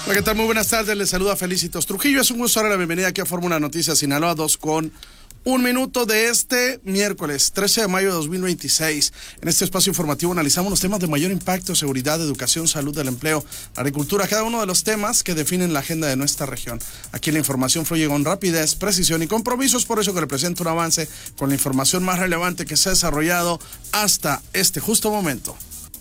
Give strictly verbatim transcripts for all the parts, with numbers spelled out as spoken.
Hola, ¿qué tal? Muy buenas tardes, les saluda Felicitos Trujillo. Es un gusto darle la bienvenida aquí a Fórmula Noticias Sinaloa, dos con un minuto de este miércoles trece de mayo de dos mil veintiséis. En este espacio informativo analizamos los temas de mayor impacto: seguridad, educación, salud, del empleo, agricultura, cada uno de los temas que definen la agenda de nuestra región. Aquí la información fluye con rapidez, precisión y compromisos, por eso que le presento un avance con la información más relevante que se ha desarrollado hasta este justo momento.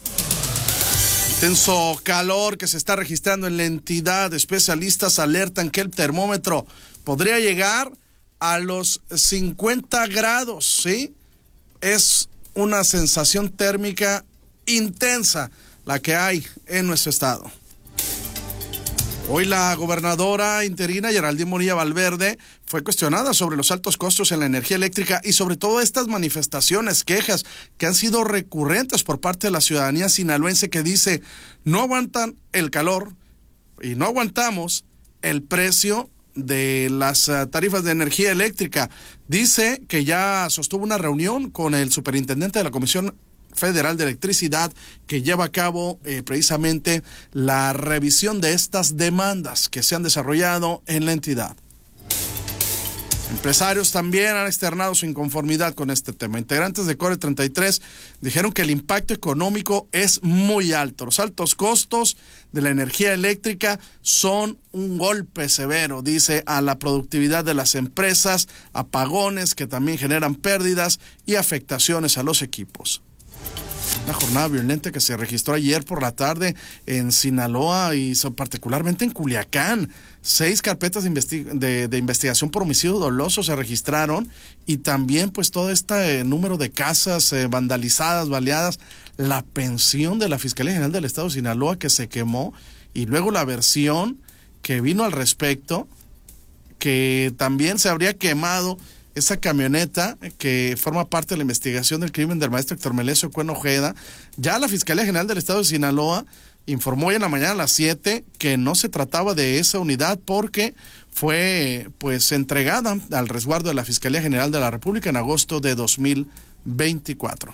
Intenso calor que se está registrando en la entidad. Especialistas alertan que el termómetro podría llegar a los cincuenta grados, ¿sí? Es una sensación térmica intensa la que hay en nuestro estado. Hoy la gobernadora interina Geraldine Bonilla Valverde fue cuestionada sobre los altos costos en la energía eléctrica y sobre todo estas manifestaciones, quejas que han sido recurrentes por parte de la ciudadanía sinaloense, que dice no aguantan el calor y no aguantamos el precio de las uh, tarifas de energía eléctrica. Dice que ya sostuvo una reunión con el superintendente de la Comisión Federal de Electricidad, que lleva a cabo eh, precisamente la revisión de estas demandas que se han desarrollado en la entidad. Empresarios también han externado su inconformidad con este tema. Integrantes de Core treinta y tres dijeron que el impacto económico es muy alto. Los altos costos de la energía eléctrica son un golpe severo, dice, a la productividad de las empresas, apagones que también generan pérdidas y afectaciones a los equipos. Una jornada violenta que se registró ayer por la tarde en Sinaloa y particularmente en Culiacán. Seis carpetas de, investi- de, de investigación por homicidio doloso se registraron, y también pues todo este eh, número de casas eh, vandalizadas, baleadas, la pensión de la Fiscalía General del Estado de Sinaloa que se quemó, y luego la versión que vino al respecto, que también se habría quemado esa camioneta que forma parte de la investigación del crimen del maestro Héctor Melesio Cuen Ojeda. Ya la Fiscalía General del Estado de Sinaloa informó hoy en la mañana a las siete que no se trataba de esa unidad, porque fue pues entregada al resguardo de la Fiscalía General de la República en agosto de dos mil veinticuatro.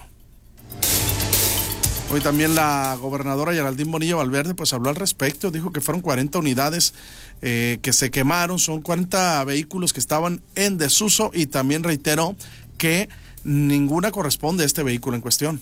Hoy también la gobernadora Geraldine Bonilla Valverde pues habló al respecto, dijo que fueron cuarenta unidades eh, que se quemaron, son cuarenta vehículos que estaban en desuso, y también reiteró que ninguna corresponde a este vehículo en cuestión.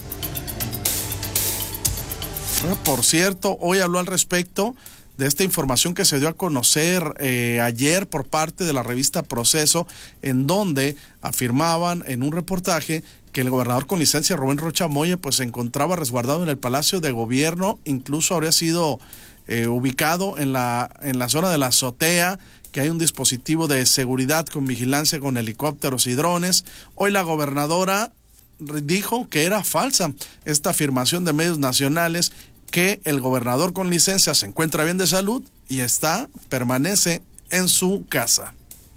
Bueno, por cierto, hoy habló al respecto de esta información que se dio a conocer eh, ayer por parte de la revista Proceso, en donde afirmaban en un reportaje que el gobernador con licencia, Rubén Rocha Moya, pues se encontraba resguardado en el Palacio de Gobierno, incluso habría sido eh, ubicado en la, en la zona de la azotea, que hay un dispositivo de seguridad con vigilancia con helicópteros y drones. Hoy la gobernadora dijo que era falsa esta afirmación de medios nacionales, que el gobernador con licencia se encuentra bien de salud y está, permanece en su casa.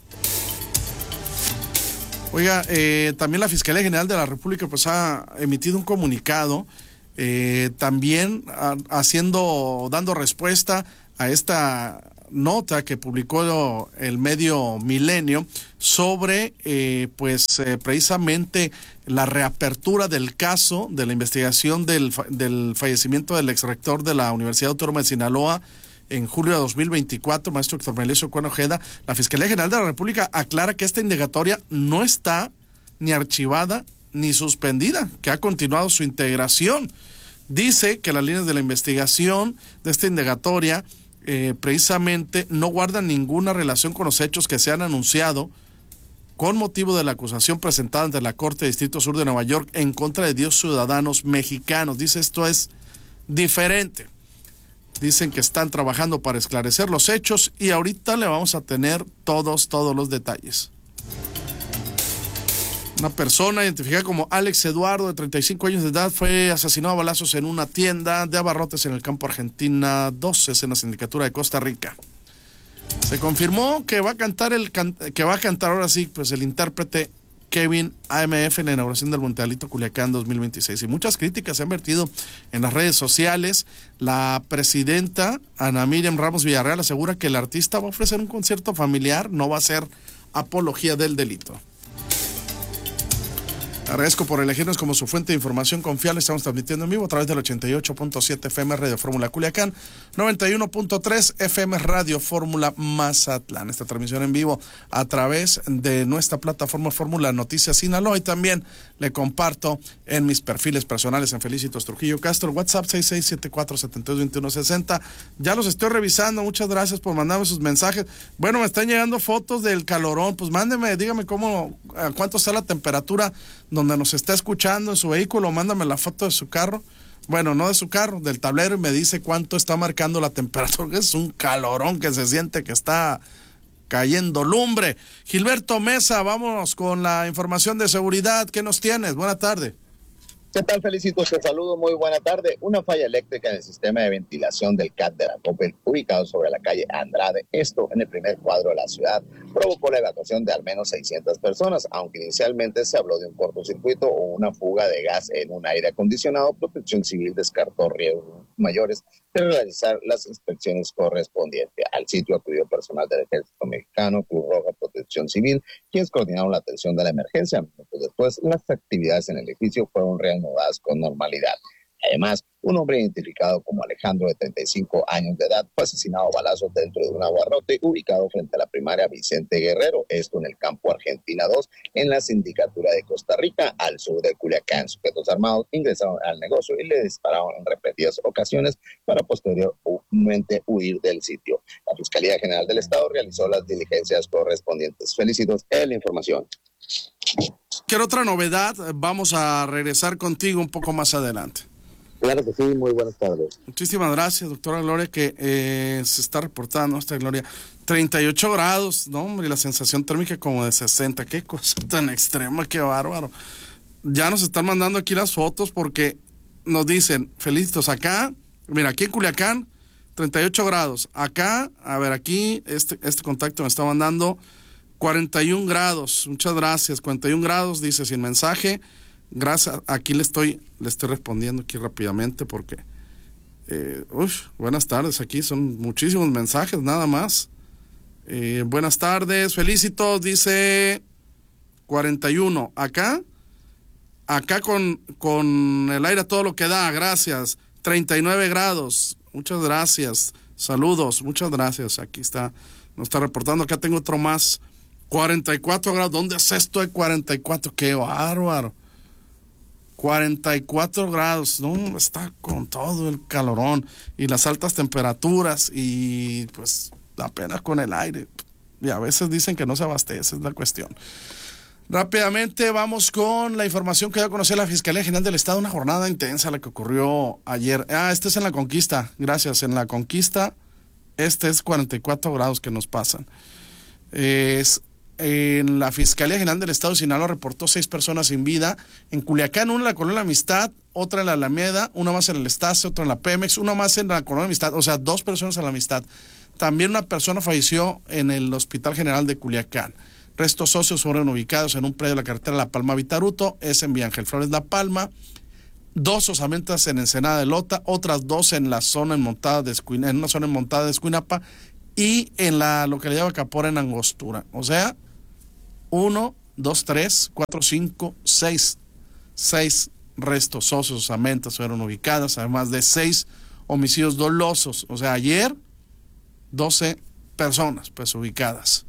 Oiga, eh, también la Fiscalía General de la República pues ha emitido un comunicado, eh, también a, haciendo, dando respuesta a esta nota que publicó el medio Milenio sobre eh, pues eh, precisamente la reapertura del caso de la investigación del, del fallecimiento del exrector de la Universidad Autónoma de Sinaloa en julio de dos mil veinticuatro, maestro Héctor Melesio Cuen Ojeda. La Fiscalía General de la República aclara que esta indagatoria no está ni archivada ni suspendida, que ha continuado su integración. Dice que las líneas de la investigación de esta indagatoria eh, precisamente no guardan ninguna relación con los hechos que se han anunciado con motivo de la acusación presentada ante la Corte de Distrito Sur de Nueva York en contra de diez ciudadanos mexicanos. Dice, esto es diferente. Dicen que están trabajando para esclarecer los hechos, y ahorita le vamos a tener todos, todos los detalles. Una persona identificada como Alex Eduardo, de treinta y cinco años de edad, fue asesinado a balazos en una tienda de abarrotes en el campo Argentina doce, en la sindicatura de Costa Rica. Se confirmó que va a cantar el que va a cantar ahora sí, pues el intérprete Kevin A M F en la inauguración del Mundialito Culiacán dos mil veintiséis. Y muchas críticas se han vertido en las redes sociales. La presidenta Ana Miriam Ramos Villarreal asegura que el artista va a ofrecer un concierto familiar, no va a ser apología del delito. Agradezco por elegirnos como su fuente de información confiable. Estamos transmitiendo en vivo a través del ochenta y ocho punto siete F M Radio Fórmula Culiacán, noventa y uno punto tres F M Radio Fórmula Mazatlán. Esta transmisión en vivo a través de nuestra plataforma Fórmula Noticias Sinaloa, y también le comparto en mis perfiles personales en Felicitos Trujillo Castro, WhatsApp seis seis siete cuatro siete dos dos uno seis cero. Ya los estoy revisando, muchas gracias por mandarme sus mensajes. Bueno, me están llegando fotos del calorón, pues mándeme, dígame cómo, a cuánto está la temperatura donde nos está escuchando en su vehículo, mándame la foto de su carro, bueno, no de su carro, del tablero, y me dice cuánto está marcando la temperatura. Es un calorón que se siente que está cayendo lumbre. Gilberto Mesa, vamos con la información de seguridad. ¿Qué nos tienes? Buena tarde. ¿Qué tal, Felicitos? Te saludo, muy buena tarde. Una falla eléctrica en el sistema de ventilación del C A T de la Coppel, ubicado sobre la calle Andrade, esto en el primer cuadro de la ciudad, provocó la evacuación de al menos seiscientas personas, aunque inicialmente se habló de un cortocircuito o una fuga de gas en un aire acondicionado. Protección Civil descartó riesgos mayores de realizar las inspecciones correspondientes. Al sitio acudió personal del Ejército Mexicano, Cruz Roja, Protección Civil, quienes coordinaron la atención de la emergencia. Minutos después, las actividades en el edificio fueron reanudadas con normalidad. Además, un hombre identificado como Alejandro, de treinta y cinco años de edad, fue asesinado a balazos dentro de un abarrote ubicado frente a la primaria Vicente Guerrero, esto en el campo Argentina dos, en la sindicatura de Costa Rica, al sur de Culiacán. Sujetos armados ingresaron al negocio y le dispararon en repetidas ocasiones para posteriormente huir del sitio. La Fiscalía General del Estado realizó las diligencias correspondientes. Felicitos en la información. ¿Qué otra novedad? Vamos a regresar contigo un poco más adelante. Claro que sí, muy buenas tardes. Muchísimas gracias, doctora Gloria, que eh, se está reportando, esta Gloria, treinta y ocho grados, ¿no, hombre? Y la sensación térmica como de sesenta, qué cosa tan extrema, qué bárbaro. Ya nos están mandando aquí las fotos porque nos dicen, Felicitos, acá, mira, aquí en Culiacán, treinta y ocho grados, acá, a ver, aquí, este, este contacto me está mandando cuarenta y un grados, muchas gracias, cuarenta y un grados, dice sin mensaje. Gracias, aquí le estoy le estoy respondiendo aquí rápidamente porque eh, uf, buenas tardes, aquí son muchísimos mensajes nada más. Eh, buenas tardes, Felicitos, dice cuarenta y uno, acá acá con, con el aire a todo lo que da, gracias, treinta y nueve grados, muchas gracias, saludos, muchas gracias, aquí está, nos está reportando, acá tengo otro más, cuarenta y cuatro grados, ¿dónde es esto de cuarenta y cuatro? Qué bárbaro. cuarenta y cuatro grados, no, está con todo el calorón y las altas temperaturas y pues apenas con el aire. Y a veces dicen que no se abastece, es la cuestión. Rápidamente vamos con la información que dio a conocer la Fiscalía General del Estado, una jornada intensa la que ocurrió ayer. Ah, este es en la Conquista, gracias, en la Conquista, este es cuarenta y cuatro grados que nos pasan. Es... En la Fiscalía General del Estado de Sinaloa reportó seis personas sin vida. En Culiacán, una en la Colonia Amistad, otra en la Alameda, una más en el Estacio, otra en la Pemex, una más en la Colonia Amistad, o sea, dos personas en la Amistad. También una persona falleció en el Hospital General de Culiacán. Restos óseos fueron ubicados en un predio de la carretera La Palma-Vitaruto, es en Villa Ángel Flores La Palma. Dos osamentas en Ensenada de Lota, otras dos en la zona enmontada de Escuina, en una zona enmontada de Escuinapa y en la localidad de Bacapora en Angostura. O sea, uno, dos, tres, cuatro, cinco, seis, seis restos óseos, osamentas fueron ubicadas, además de seis homicidios dolosos. O sea, ayer, doce personas pues ubicadas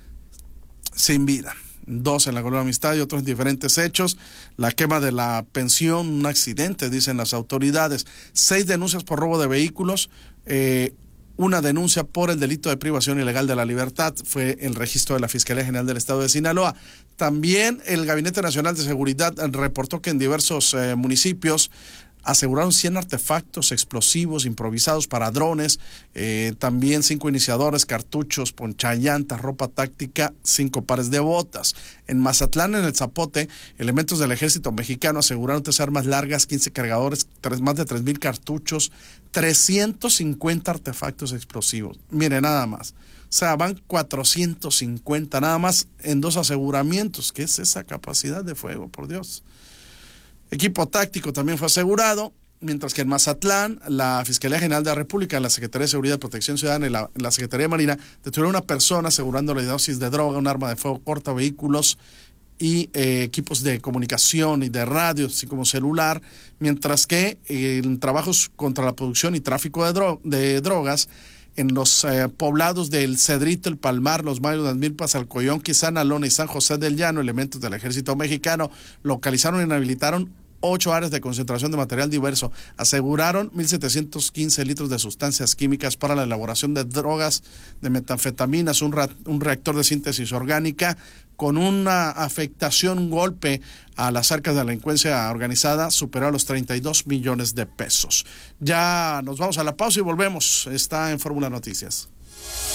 sin vida. Dos en la Colonia Amistad y otros en diferentes hechos. La quema de la pensión, un accidente, dicen las autoridades. Seis denuncias por robo de vehículos, eh, una denuncia por el delito de privación ilegal de la libertad, fue el registro de la Fiscalía General del Estado de Sinaloa. También el Gabinete Nacional de Seguridad reportó que en diversos eh, municipios aseguraron cien artefactos explosivos improvisados para drones, eh, también cinco iniciadores, cartuchos, ponchallantas, ropa táctica, cinco pares de botas. En Mazatlán, en el Zapote, elementos del Ejército Mexicano aseguraron tres armas largas, quince cargadores, tres, más de tres mil cartuchos, trescientos cincuenta artefactos explosivos. Mire, nada más. O sea, van cuatrocientos cincuenta nada más en dos aseguramientos. ¿Qué es esa capacidad de fuego, por Dios? Equipo táctico también fue asegurado, mientras que en Mazatlán, la Fiscalía General de la República, la Secretaría de Seguridad y Protección Ciudadana y la, la Secretaría de Marina detuvieron a una persona asegurando la dosis de droga, un arma de fuego corta, vehículos y eh, equipos de comunicación y de radio, así como celular, mientras que eh, en trabajos contra la producción y tráfico de, dro- de drogas en los eh, poblados del Cedrito, el Palmar, Los Mayos, Las Milpas, Alcoyón, Quizana, Lona y San José del Llano, elementos del ejército mexicano localizaron y inhabilitaron ocho áreas de concentración de material diverso. Aseguraron mil setecientos quince litros de sustancias químicas para la elaboración de drogas, de metanfetaminas, un, ra- un reactor de síntesis orgánica con una afectación, un golpe a las arcas de la delincuencia organizada superó a los treinta y dos millones de pesos. Ya nos vamos a la pausa y volvemos. Está en Fórmula Noticias.